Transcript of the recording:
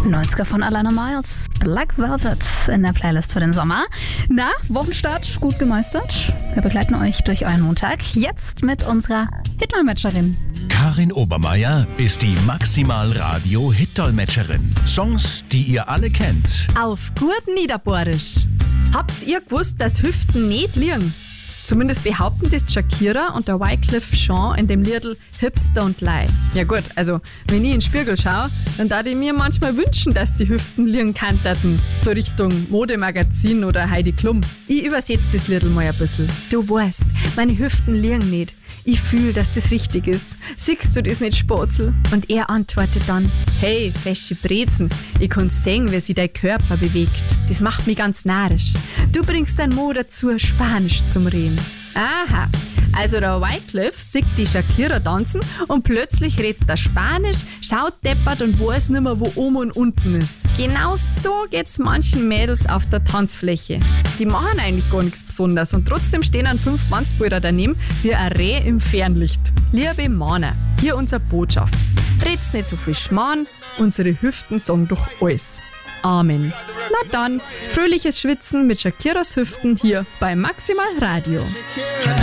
90er von Alana Miles, Black Velvet in der Playlist für den Sommer. Na, Wochenstart gut gemeistert? Wir begleiten euch durch euren Montag. Jetzt mit unserer Hitdolmetscherin. Karin Obermeier ist die Maximal-Radio-Hitdolmetscherin. Songs, die ihr alle kennt. Auf gut Niederbohrisch. Habt ihr gewusst, dass Hüften nicht liegen? Zumindest behaupten das Shakira und der Wyclef Jean in dem Liedl Hips Don't Lie. Ja gut, also wenn ich in den Spiegel schaue, dann darf ich mir manchmal wünschen, dass die Hüften liegen kanterten. So Richtung Modemagazin oder Heidi Klum. Ich übersetze das Liedl mal ein bisschen. Du weißt, meine Hüften liegen nicht. Ich fühle, dass das richtig ist. Siehst du das nicht, Spatzel? Und er antwortet dann, hey, feste Brezen, ich kann sehen, wie sich dein Körper bewegt. Das macht mich ganz narrisch. Du bringst dein Mo dazu, Spanisch zum Reden. Aha, also der Wyclef sieht die Shakira tanzen und plötzlich redet er Spanisch, schaut deppert und weiß nicht mehr, wo oben und unten ist. Genau so geht's manchen Mädels auf der Tanzfläche. Die machen eigentlich gar nichts Besonderes und trotzdem stehen an 5 Mannsbilder daneben wie ein Reh im Fernlicht. Liebe Männer, hier unsere Botschaft. Red's nicht so viel Schmarrn, unsere Hüften sagen doch alles. Amen. Na dann, fröhliches Schwitzen mit Shakiras Hüften hier bei Maximal Radio.